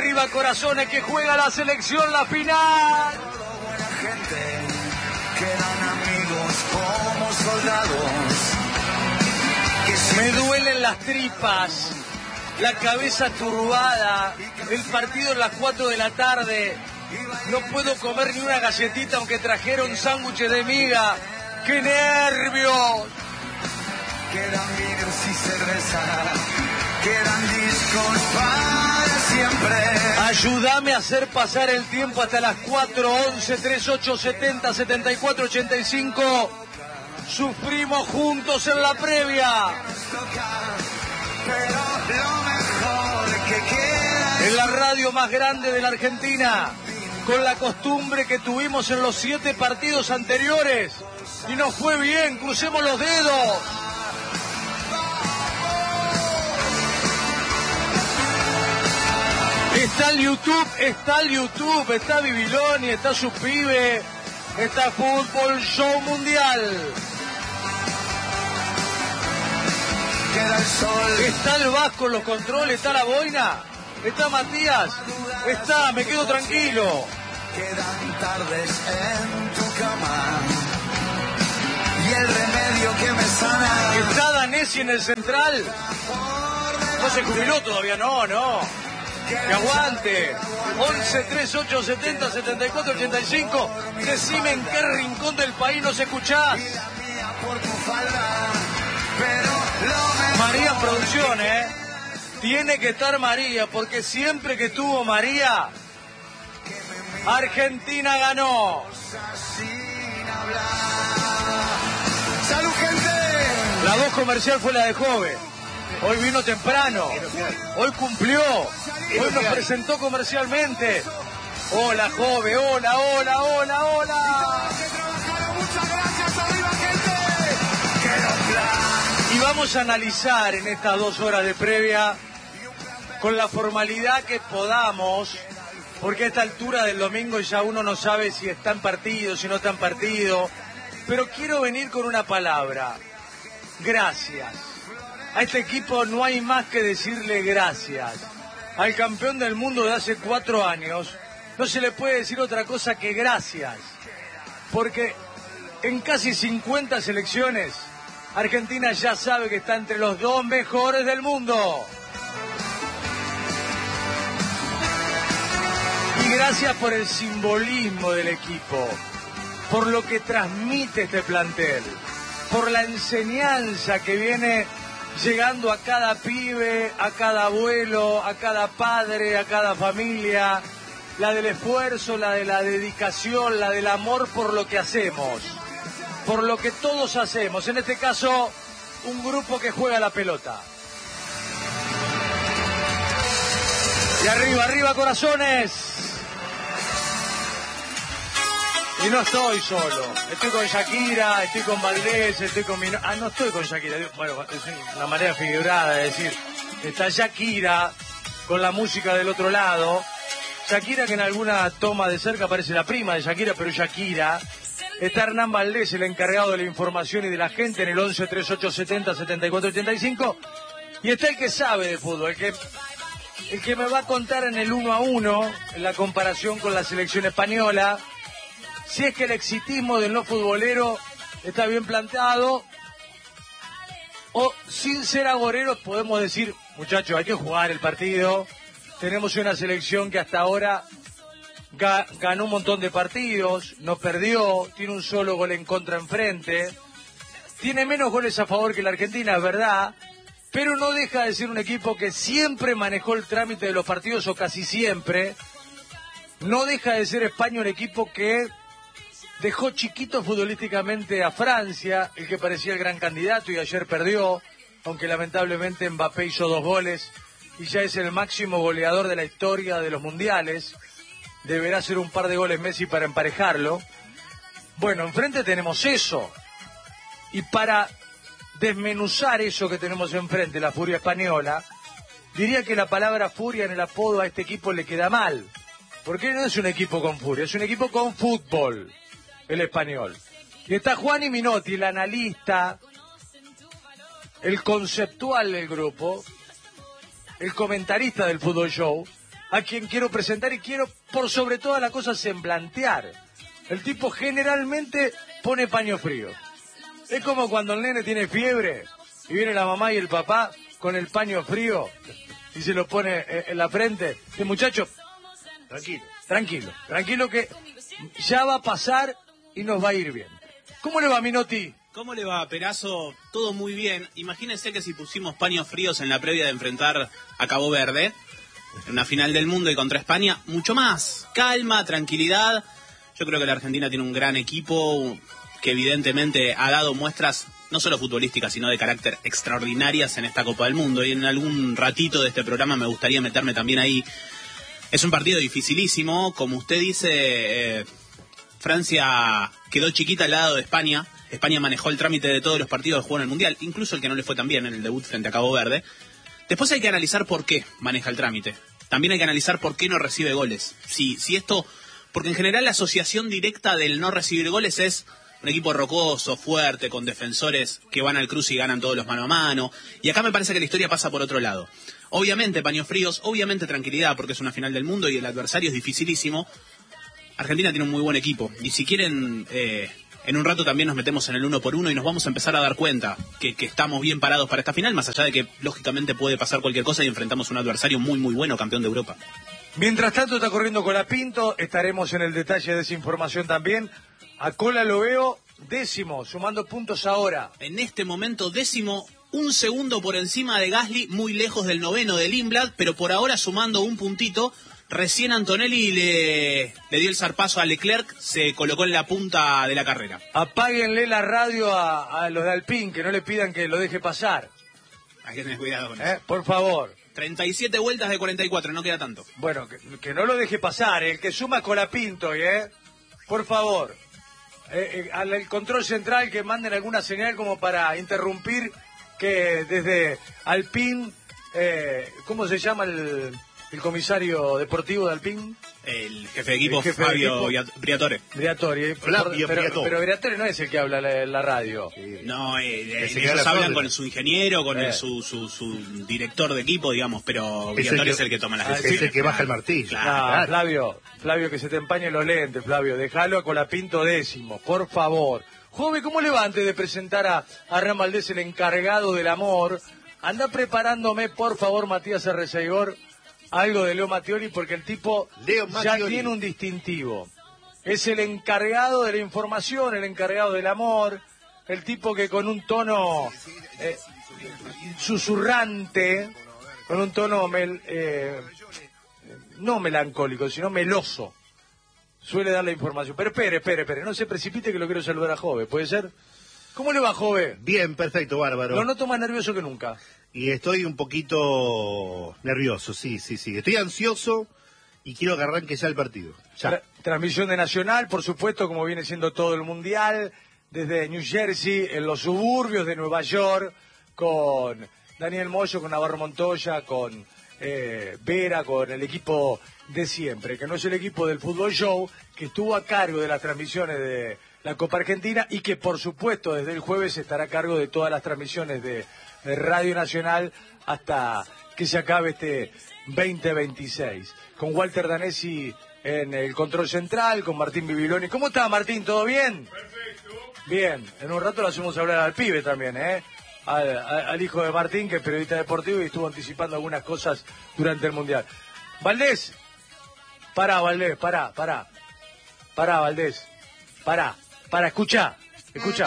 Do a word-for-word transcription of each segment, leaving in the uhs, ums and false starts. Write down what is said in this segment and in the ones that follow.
arriba corazones, que juega la selección la final. Buena gente, quedan amigos como soldados. Me duelen las tripas, la cabeza turbada, el partido a las cuatro de la tarde. No puedo comer ni una galletita aunque trajeron sándwiches de miga. ¡Qué nervios! Quedan vinos y cerveza, quedan discos para siempre. Ayúdame a hacer pasar el tiempo hasta las cuatro, once, treinta y ocho, setenta, setenta y cuatro, ochenta y cinco. Sufrimos juntos en la previa. Pero lo mejor que queda En la radio más grande de la Argentina, con la costumbre que tuvimos en los siete partidos anteriores. Y nos fue bien, crucemos los dedos. Está el YouTube, está el YouTube, está Bibiloni, está su pibe, está Fútbol Show Mundial. queda el sol. Está el Vasco en los controles, está la boina, está Matías, está, me quedo tranquilo. Quedan tardes en tu cama y el remedio que me sana. Está Danesi en el central. No se jubiló todavía, no, no. Que aguante. once, treinta y ocho, setenta, setenta y cuatro, ochenta y cinco. Decime en qué rincón del país nos escuchás. María en producción, ¿eh? Tiene que estar María, porque siempre que estuvo María, Argentina ganó. ¡Salud, gente! La voz comercial fue la de Jove. Hoy vino temprano. Hoy cumplió. Hoy nos presentó comercialmente. Hola, Jove. Hola, hola, hola, hola. Muchas gracias, arriba, gente. Y vamos a analizar en estas dos horas de previa, con la formalidad que podamos, porque a esta altura del domingo ya uno no sabe si está en partido, si no está en partido, pero quiero venir con una palabra: gracias. A este equipo no hay más que decirle gracias. Al campeón del mundo de hace cuatro años no se le puede decir otra cosa que gracias, porque en casi cincuenta selecciones Argentina ya sabe que está entre los dos mejores del mundo. Y gracias por el simbolismo del equipo, por lo que transmite este plantel, por la enseñanza que viene llegando a cada pibe, a cada abuelo, a cada padre, a cada familia, la del esfuerzo, la de la dedicación, la del amor por lo que hacemos, por lo que todos hacemos, en este caso, un grupo que juega la pelota. Y arriba, arriba, corazones. Y no estoy solo, estoy con Shakira, estoy con Valdés, estoy con mi... Ah, no estoy con Shakira, bueno, es una manera figurada de decir, está Shakira con la música del otro lado, Shakira que en alguna toma de cerca parece la prima de Shakira, pero Shakira. Está Hernán Valdés, el encargado de la información y de la gente, en el once, treinta y ocho, setenta, setenta y cuatro, ochenta y cinco, y está el que sabe de fútbol, el que, el que me va a contar en el uno a uno, en la comparación con la selección española, si es que el exitismo del no futbolero está bien planteado, o sin ser agoreros podemos decir, muchachos, hay que jugar el partido. Tenemos una selección que hasta ahora ga ganó un montón de partidos, no perdió, tiene un solo gol en contra enfrente, tiene menos goles a favor que la Argentina, es verdad, pero no deja de ser un equipo que siempre manejó el trámite de los partidos, o casi siempre. No deja de ser España un equipo que dejó chiquito futbolísticamente a Francia, el que parecía el gran candidato, y ayer perdió, aunque lamentablemente Mbappé hizo dos goles y ya es el máximo goleador de la historia de los mundiales. Deberá hacer un par de goles Messi para emparejarlo. Bueno, enfrente tenemos eso, y para desmenuzar eso que tenemos enfrente, la furia española, diría que la palabra furia en el apodo a este equipo le queda mal, porque no es un equipo con furia, es un equipo con fútbol, el español. Y está Juan y Minotti, el analista, el conceptual del grupo, el comentarista del Fútbol Show, a quien quiero presentar y quiero, por sobre todas las cosas, semblantear. El tipo generalmente pone paño frío. Es como cuando el nene tiene fiebre y viene la mamá y el papá con el paño frío y se lo pone en la frente. Este muchacho, tranquilo, tranquilo, tranquilo que ya va a pasar y nos va a ir bien. ¿Cómo le va, Minotti? ¿Cómo le va, Perazo? Todo muy bien. Imagínense que si pusimos paños fríos en la previa de enfrentar a Cabo Verde, en una final del mundo y contra España, mucho más. Calma, tranquilidad. Yo creo que la Argentina tiene un gran equipo que evidentemente ha dado muestras no solo futbolísticas, sino de carácter extraordinarias en esta Copa del Mundo. Y en algún ratito de este programa me gustaría meterme también ahí. Es un partido dificilísimo. Como usted dice, eh, Francia quedó chiquita al lado de España. España manejó el trámite de todos los partidos que jugó en el Mundial, incluso el que no le fue tan bien en el debut frente a Cabo Verde. Después hay que analizar por qué maneja el trámite. También hay que analizar por qué no recibe goles. Si, si esto... Porque en general la asociación directa del no recibir goles es un equipo rocoso, fuerte, con defensores que van al cruce y ganan todos los mano a mano. Y acá me parece que la historia pasa por otro lado. Obviamente paños fríos, obviamente tranquilidad, porque es una final del mundo y el adversario es dificilísimo. Argentina tiene un muy buen equipo. Y si quieren, eh, en un rato también nos metemos en el uno por uno y nos vamos a empezar a dar cuenta que, que estamos bien parados para esta final, más allá de que lógicamente puede pasar cualquier cosa y enfrentamos un adversario muy muy bueno, campeón de Europa. Mientras tanto está corriendo Colapinto, estaremos en el detalle de esa información también. A Cola lo veo décimo, sumando puntos ahora. En este momento décimo, un segundo por encima de Gasly, muy lejos del noveno de Lindblad, pero por ahora sumando un puntito. Recién Antonelli le, le dio el zarpazo a Leclerc, se colocó en la punta de la carrera. Apáguenle la radio a, a los de Alpine, que no le pidan que lo deje pasar. Hay que tener cuidado con ¿Eh? eso. Por favor. treinta y siete vueltas de cuarenta y cuatro, no queda tanto. Bueno, que, que no lo deje pasar, el que suma Colapinto, ¿eh? Por favor. Eh, eh, al el control central que manden alguna señal como para interrumpir que desde Alpine, eh, ¿cómo se llama el, el comisario deportivo de Alpine? El jefe de equipo, jefe Fabio de equipo, Briatore. Briatore. Flavio pero, Briatore. pero Briatore no es el que habla en la radio. Sí. No, eh, eh, Ese ellos habla hablan con con su ingeniero, con eh. el, su, su, su director de equipo, digamos, pero Es Briatore el es que- el que toma las Ah, decisiones. Es el que baja el martillo. Claro. Ah, Claro. Flavio, Flavio, que se te empañen los lentes, Flavio. Déjalo a Colapinto décimo, por favor. Joven, ¿cómo le va antes de presentar a, a Ram Valdés, el encargado del amor? Anda preparándome, por favor, Matías Arreceigor, algo de Leo Mattioli, porque el tipo Leo ya Mattioli. tiene un distintivo. Es el encargado de la información, el encargado del amor, el tipo que con un tono eh, susurrante, con un tono mel, eh, no melancólico, sino meloso, suele dar la información. Pero espere, espere, espere, no se precipite que lo quiero saludar a Jove, ¿puede ser? ¿Cómo le va, Jove? Bien, perfecto, bárbaro. Lo noto más nervioso que nunca. Y estoy un poquito nervioso, sí, sí, sí. Estoy ansioso y quiero que arranque ya el partido. Ya. Tra- transmisión de Nacional, por supuesto, como viene siendo todo el Mundial, desde New Jersey, en los suburbios de Nueva York, con Daniel Moyo, con Navarro Montoya, con eh, Vera, con el equipo de siempre, que no es el equipo del Fútbol Show, que estuvo a cargo de las transmisiones de la Copa Argentina y que, por supuesto, desde el jueves estará a cargo de todas las transmisiones de, de Radio Nacional hasta que se acabe este veinte veintiséis. Con Walter Danesi en el control central, con Martín Bibiloni. ¿Cómo está, Martín? ¿Todo bien? Perfecto. Bien. En un rato lo hacemos hablar al pibe también, ¿eh? Al, al- al hijo de Martín, que es periodista deportivo y estuvo anticipando algunas cosas durante el Mundial. Valdés. Pará, Valdés, pará, pará. Pará, Valdés. Pará, pará, escucha. Escucha.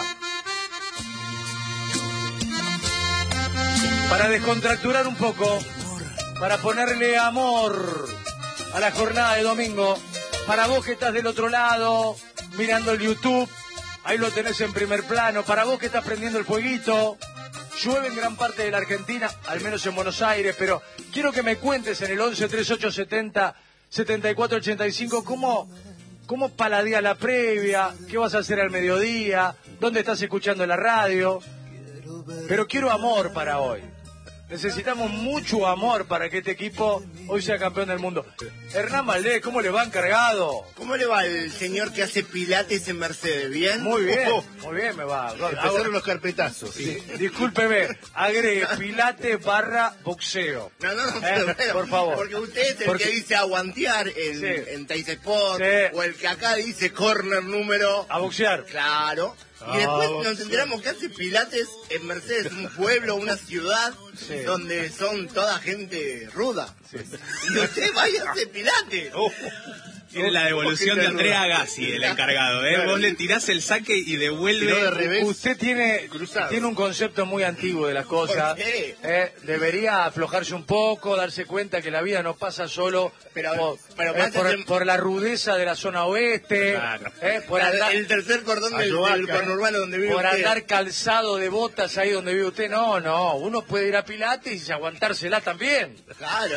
Para descontracturar un poco, para ponerle amor a la jornada de domingo, para vos que estás del otro lado, mirando el YouTube, ahí lo tenés en primer plano, para vos que estás prendiendo el fueguito, llueve en gran parte de la Argentina, al menos en Buenos Aires, pero quiero que me cuentes en el once treinta y ocho setenta setenta y cuatro ochenta y cinco cómo, cómo paladea la previa, qué vas a hacer al mediodía, dónde estás escuchando la radio, pero quiero amor para hoy. Necesitamos mucho amor para que este equipo hoy sea campeón del mundo. Hernán Valdés, ¿cómo le va encargado? ¿Cómo le va al señor que hace pilates en Mercedes? ¿Bien? Muy bien, Oh, muy bien me va. Empezaron los carpetazos. Sí, discúlpeme, agregue pilates barra boxeo. No, no, no, Eh, pero, por favor. Porque usted es el Porque- que dice aguantear en, Sí. en Teis Sport, Sí. o el que acá dice corner número... A boxear. Claro. Ah, Y después nos boxeo. enteramos que hace pilates en Mercedes, un pueblo, una ciudad, Sí. donde son toda gente ruda. Y usted vaya a hacer pilates. Oh, Tiene la devolución de Andrea Agassi, el encargado, ¿eh? Claro. Vos le tirás el saque y devuelve... Tiró de revés. Usted tiene, Cruzado. tiene un concepto muy antiguo de las cosas. ¿Por qué? Eh, debería aflojarse un poco, darse cuenta que la vida no pasa solo Pero- por, pero eh, más por, hace- por la rudeza de la zona oeste, Claro. eh, por, andar, el tercer cordón del, Ayoaca. del conurbano donde vive por usted. andar calzado de botas ahí donde vive usted. No, no, uno puede ir a Pilates y aguantársela también. Claro.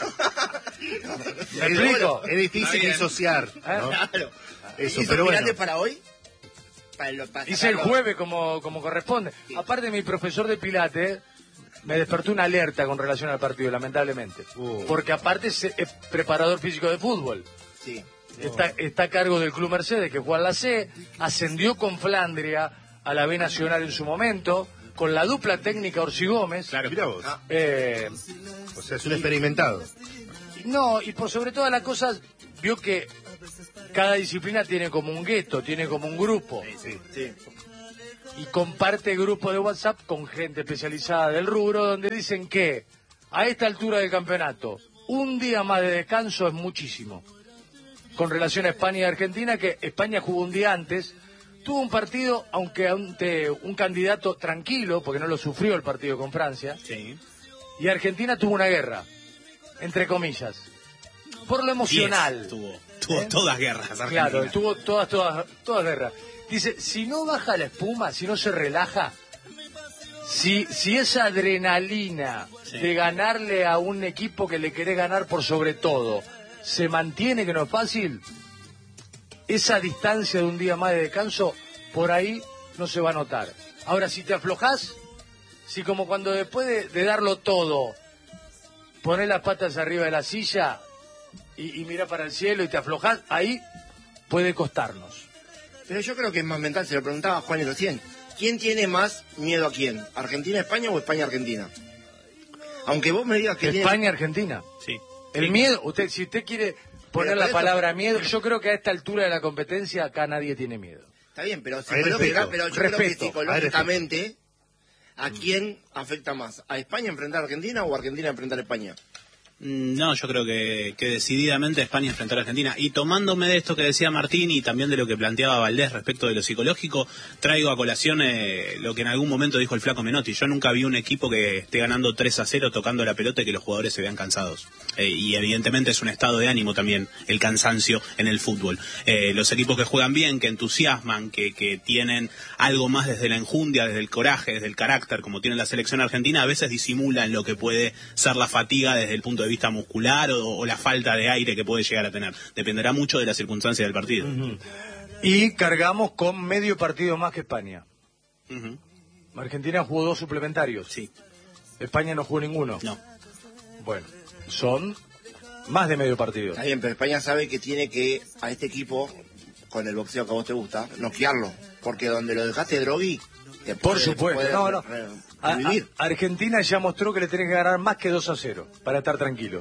¿Me explico? Es difícil Está bien. disociar, ¿no? Claro. Eso, ¿Hizo pero bueno. pilates para hoy? Para lo- para Hice el sacarlo. jueves como, como corresponde. Aparte, mi profesor de Pilates me despertó una alerta con relación al partido, lamentablemente. Uh. Porque aparte es, es preparador físico de fútbol. Sí. Está, está a cargo del Club Mercedes, que juega en la C, ascendió con Flandria a la B Nacional en su momento, con la dupla técnica Orsi Gómez. Claro. Mirá vos. Ah. Eh, O sea, es un experimentado. no, y por sobre todas las cosas, vio que cada disciplina tiene como un gueto, tiene como un grupo. Sí. Sí. Y comparte grupo de WhatsApp con gente especializada del rubro, donde dicen que a esta altura del campeonato, un día más de descanso es muchísimo. Con relación a España y Argentina, que España jugó un día antes, tuvo un partido, aunque ante un candidato tranquilo, porque no lo sufrió el partido con Francia, Sí. y Argentina tuvo una guerra, entre comillas, por lo emocional. Diez Tuvo, tuvo ¿Eh? todas guerras Argentina. Claro, tuvo todas, todas, todas guerras. Dice, si no baja la espuma, si no se relaja, si, si esa adrenalina Sí. de ganarle a un equipo que le querés ganar por sobre todo, se mantiene, que no es fácil, esa distancia de un día más de descanso, por ahí no se va a notar. Ahora, si te aflojás, si como cuando después de, de darlo todo, ponés las patas arriba de la silla y, y mira para el cielo y te aflojás, ahí puede costarnos. Pero yo creo que es más mental, se lo preguntaba a Juan recién. ¿Quién tiene más miedo a quién? ¿Argentina-España o España-Argentina? Aunque vos me digas que tiene- España-Argentina. Sí. El Sí. miedo, usted, si usted quiere poner Pero la eso- palabra miedo, yo creo que a esta altura de la competencia acá nadie tiene miedo. Está bien, pero, Hay psicológica- respeto. pero yo Respeto. creo que psicológicamente, ¿a quién afecta más? ¿A España enfrentar a Argentina o a Argentina enfrentar a España? Mm, No, yo creo que, que decididamente España enfrentará a Argentina. Y tomándome de esto que decía Martín y también de lo que planteaba Valdés respecto de lo psicológico, traigo a colación eh, lo que en algún momento dijo el flaco Menotti. Yo nunca vi un equipo que esté ganando tres a cero tocando la pelota y que los jugadores se vean cansados. Eh, y evidentemente es un estado de ánimo también el cansancio en el fútbol. Eh, los equipos que juegan bien, que entusiasman, que, que tienen algo más desde la enjundia, desde el coraje, desde el carácter, como tiene la selección argentina, a veces disimulan lo que puede ser la fatiga desde el punto de vista muscular o, o la falta de aire que puede llegar a tener. Dependerá mucho de las circunstancias del partido. Y cargamos con medio partido más que España. Ujú. Argentina jugó dos suplementarios. Sí, España no jugó ninguno. no. Bueno, son más de medio partido. Está bien, pero España sabe que tiene que, a este equipo, con el boxeo que a vos te gusta, noquearlo. Porque donde lo dejaste Drogui, te Por puede- supuesto, puede no, no. re- A- a- revivir. Argentina ya mostró que le tiene que ganar más que dos a cero para estar tranquilo.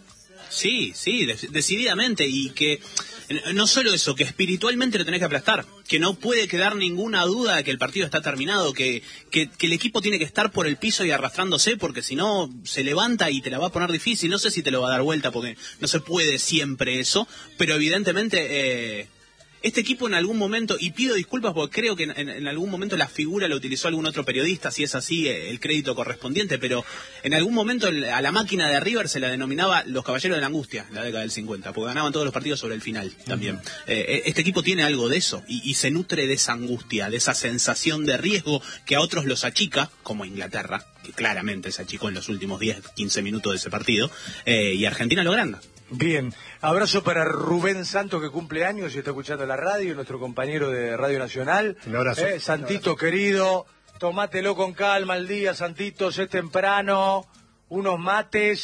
Sí, sí, de- decididamente. Y que eh, no solo eso, que espiritualmente lo tenés que aplastar. Que no puede quedar ninguna duda de que el partido está terminado. Que, que, que el equipo tiene que estar por el piso y arrastrándose, porque si no se levanta y te la va a poner difícil. No sé si te lo va a dar vuelta, porque no se puede siempre eso. Pero evidentemente... Eh, Este equipo en algún momento, y pido disculpas porque creo que en, en- en algún momento la figura la utilizó algún otro periodista, si es así, eh, el crédito correspondiente, pero en algún momento el- a la máquina de River se la denominaba los caballeros de la angustia, en la década del cincuenta, porque ganaban todos los partidos sobre el final también. Eh, este equipo tiene algo de eso, y, y se nutre de esa angustia, de esa sensación de riesgo que a otros los achica, como Inglaterra, que claramente se achicó en los últimos diez, quince minutos de ese partido, eh, y Argentina lo agranda. Bien, abrazo para Rubén Santos que cumple años y está escuchando la radio, nuestro compañero de Radio Nacional. Un abrazo. Eh, Santito querido, tomátelo con calma el día, Santitos, es temprano, unos mates,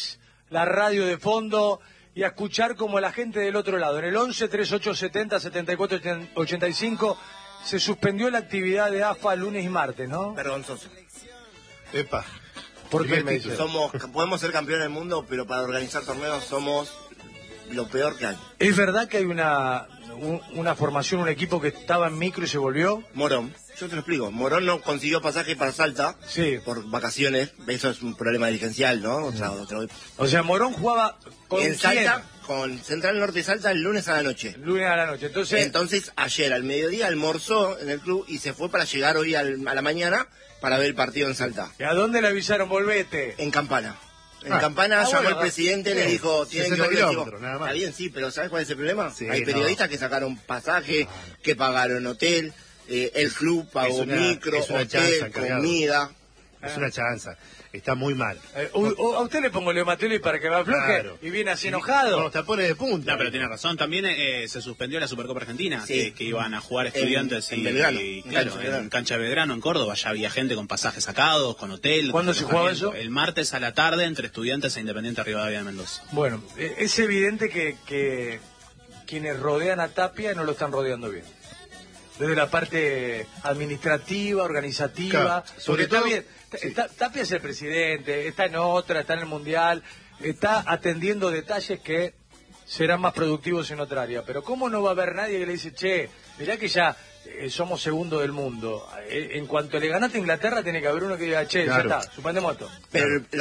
la radio de fondo y a escuchar como la gente del otro lado. En el once, treinta y ocho setenta, setenta y cuatro ochenta y cinco se suspendió la actividad de A F A lunes y martes, ¿no? Vergonzoso. Epa. ¿Por qué Primer me título. dice? Somos, podemos ser campeones del mundo, pero para organizar torneos somos lo peor que hay. ¿Es verdad que hay una, un- una formación, un equipo que estaba en micro y se volvió? Morón, yo te lo explico. Morón no consiguió pasaje para Salta Sí. por vacaciones. Eso es un problema dirigencial, ¿no? Otra, otra- O sea, Morón jugaba con en quién? Salta, con Central Norte de Salta, el lunes a la noche. Lunes a la noche. Entonces, Entonces, ayer al mediodía almorzó en el club y se fue para llegar hoy al- a la mañana para ver el partido en Salta. ¿y a dónde le avisaron? Volvete. En Campana. En Ah. Campana Ah, llamó bueno, el presidente, le bien. dijo, tienen que sesenta volver. kilómetros, nada más. Está bien, sí, pero ¿sabes cuál es el problema? Sí, Hay no. periodistas que sacaron pasaje, que pagaron hotel, eh, el club pagó Es una- micro, es una hotel, chanza, encargado. comida. Es una chanza. Está muy mal. Eh, u- u- a usted le pongo Leo Mattioli para que me afloje Claro. y viene así Con enojado. los tapones de punta. No, pero tiene razón. También eh, se suspendió la Supercopa Argentina, Sí. que, que iban a jugar estudiantes En- y, en Belgrano, y, en claro, cancha de Belgrano. en cancha de Belgrano, en Córdoba. Ya había gente con pasajes sacados, con hotel. ¿Cuándo con se jugaba alojamiento. eso? El martes a la tarde entre Estudiantes e Independiente Rivadavia de Mendoza. Bueno, eh, es evidente que, que quienes rodean a Tapia no lo están rodeando bien. Desde la parte administrativa, organizativa. Claro, sobre Porque está todo- bien. Está- Tapia es el presidente, está en otra, está en el Mundial, está atendiendo detalles que serán más productivos en otra área. Pero ¿cómo no va a haber nadie que le dice, che, mirá que ya eh, somos segundo del mundo? Eh, en cuanto le ganaste a Inglaterra, tiene que haber uno que diga, che, Claro. ya está, suspendemos esto. Pero el-